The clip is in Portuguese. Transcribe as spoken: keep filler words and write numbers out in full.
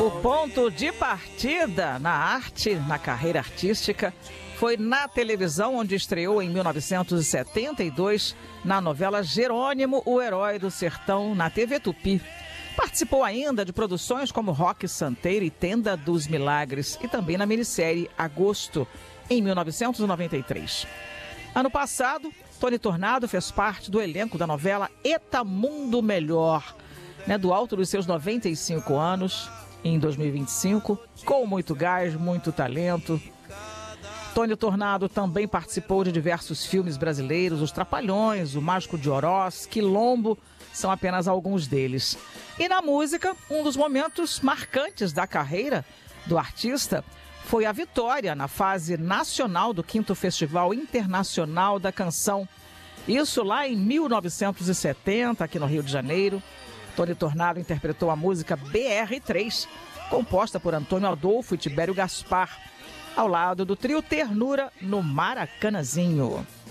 O ponto de partida na arte, na carreira artística, foi na televisão, onde estreou em mil novecentos e setenta e dois na novela Jerônimo, o Herói do Sertão, na T V Tupi. Participou ainda de produções como Roque Santeiro e Tenda dos Milagres e também na minissérie Agosto, em mil novecentos e noventa e três. Ano passado, Tony Tornado fez parte do elenco da novela Eta Mundo Melhor, né, do alto dos seus noventa e cinco anos, em dois mil e vinte e cinco, com muito gás, muito talento. Tony Tornado também participou de diversos filmes brasileiros, Os Trapalhões, O Mágico de Oroz, Quilombo, são apenas alguns deles. E na música, um dos momentos marcantes da carreira do artista foi a vitória na fase nacional do quinto Festival Internacional da Canção. Isso lá em mil novecentos e setenta, aqui no Rio de Janeiro. Tony Tornado interpretou a música B R três, composta por Antônio Adolfo e Tibério Gaspar, ao lado do trio Ternura no Maracanãzinho.